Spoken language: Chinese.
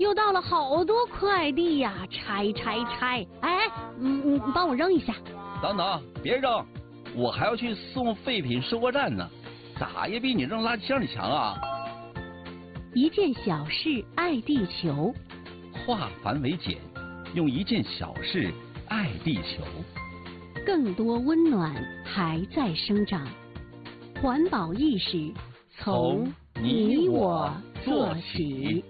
收到了好多快递呀，拆！哎，你帮我扔一下。 等等，别扔，我还要去送废品收货站呢，咋也比你扔垃圾箱里强啊！ 一件小事爱地球， 化繁为简，用一件小事爱地球。 更多温暖还在生长，环保意识从你我做起。